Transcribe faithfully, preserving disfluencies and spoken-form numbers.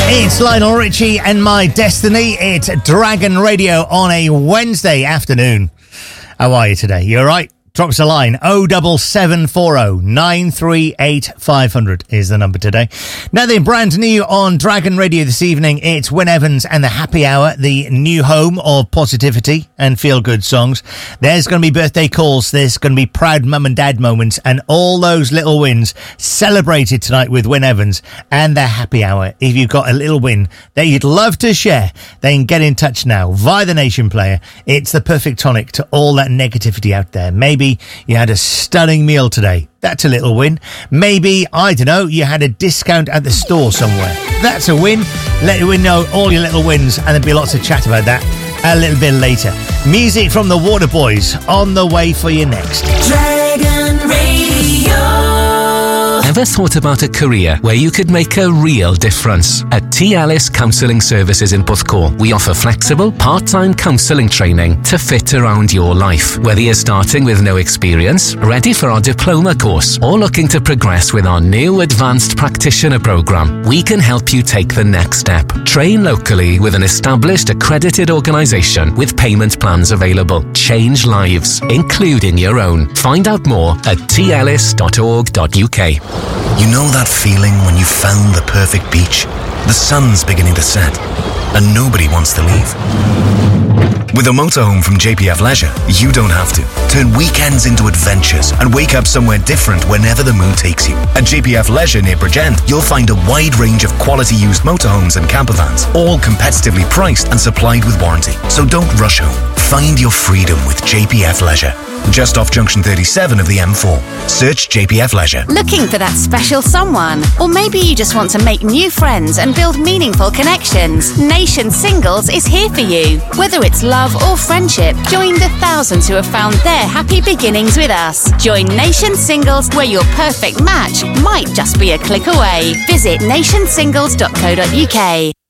It's Lionel Richie and My Destiny. It's Dragon Radio on a Wednesday afternoon. How are you today? You all right? Drop us a line. oh seven seven four oh nine three eight five hundred is the number today. Now then, brand new on Dragon Radio this evening, it's Wyn Evans and the Happy Hour, the new home of positivity and feel-good songs. There's going to be birthday calls, there's going to be proud mum and dad moments, and all those little wins celebrated tonight with Wyn Evans and their Happy Hour. If you've got a little win that you'd love to share, then get in touch now via the Nation Player. It's the perfect tonic to all that negativity out there. Maybe you had a stunning meal today. That's a little win. Maybe, I don't know, you had a discount at the store somewhere. That's a win. Let me know all your little wins, and there'll be lots of chat about that a little bit later. Music from the Waterboys on the way for you next. Dragon Radio. Ever thought about a career where you could make a real difference? At T. Ellis Counselling Services in Porthcawl, we offer flexible, part-time counselling training to fit around your life. Whether you're starting with no experience, ready for our diploma course, or looking to progress with our new advanced practitioner program, we can help you take the next step. Train locally with an established accredited organisation with payment plans available. Change lives, including your own. Find out more at t ellis dot org dot u k. You know that feeling when you found the perfect beach? The sun's beginning to set, and nobody wants to leave. With a motorhome from J P F Leisure, you don't have to. Turn weekends into adventures and wake up somewhere different whenever the mood takes you. At J P F Leisure near Bridgend, you'll find a wide range of quality used motorhomes and campervans, all competitively priced and supplied with warranty. So don't rush home. Find your freedom with J P F Leisure. Just off junction thirty-seven of the M four. Search J P F Leisure. Looking for that special someone? Or maybe you just want to make new friends and build meaningful connections? Nation Singles is here for you. Whether it's love or friendship, join the thousands who have found their happy beginnings with us. Join Nation Singles, where your perfect match might just be a click away. Visit nation singles dot co dot u k.